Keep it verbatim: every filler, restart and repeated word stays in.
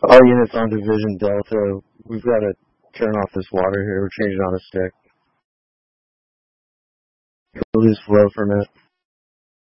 All units on Division Delta, we've got to turn off this water here. We're changing on a stick. We'll lose flow from it.